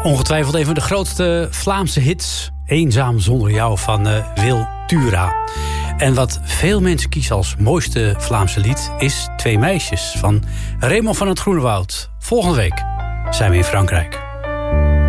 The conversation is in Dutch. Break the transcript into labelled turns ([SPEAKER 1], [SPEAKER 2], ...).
[SPEAKER 1] Ja, ongetwijfeld een van de grootste Vlaamse hits. Eenzaam zonder jou van Wil Tura. En wat veel mensen kiezen als mooiste Vlaamse lied is Twee meisjes van Raymond van het Groenewoud. Volgende week zijn we in Frankrijk.